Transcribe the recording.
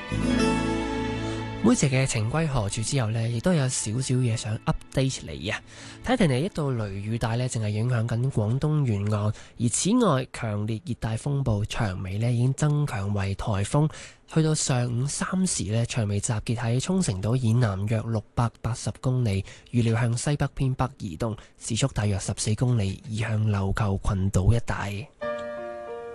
每隻嘅情歸何處之後呢，亦都有少少嘢想 update 你啊！睇睇嚟一道雷雨帶呢，淨係影響緊廣東沿岸，而此外強烈熱帶風暴長尾呢已經增強為颱風，去到上午3時呢，長尾集結喺沖繩島以南約680公里，預料向西北偏北移動，時速大約14公里，移向琉球群島一帶。